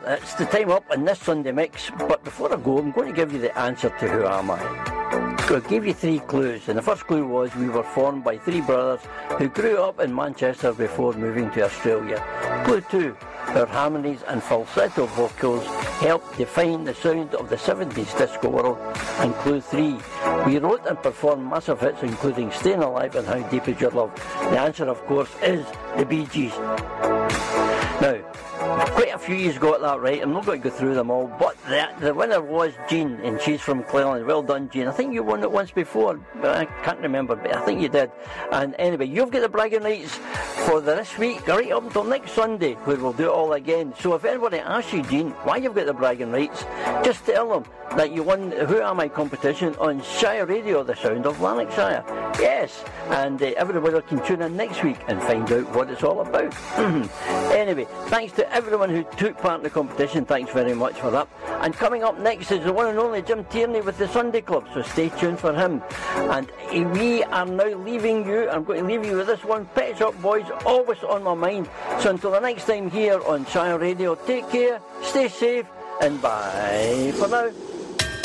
it's the time up in this Sunday mix, but before I go, I'm going to give you the answer to Who Am I? So I gave you 3 clues, and the first clue was we were formed by 3 brothers who grew up in Manchester before moving to Australia. Clue 2, our harmonies and falsetto vocals helped define the sound of the 70s disco world. And clue 3, we wrote and performed massive hits including Staying Alive and How Deep Is Your Love. The answer, of course, is the Bee Gees. Now, quite a few of you got that right. I'm not going to go through them all, but the winner was Jean, and she's from Cleland. Well done, Jean. I think you won it once before, but I can't remember, but I think you did. And anyway, you've got the bragging rights for this week, right up until next Sunday, where we'll do it all again. So if anybody asks you, Jean, why you've got the bragging rights, just tell them that you won the Who Am I competition on Shire Radio, the sound of Lanarkshire. Yes, and everybody can tune in next week and find out what it's all about. Anyway, thanks to everyone who took part in the competition. Thanks very much for that. And coming up next is the one and only Jim Tierney with the Sunday Club, so stay tuned for him. And we are now leaving you. I'm going to leave you with this one, Pet Shop Boys, always on my mind. So until the next time here on Shire Radio, take care, stay safe, and bye for now.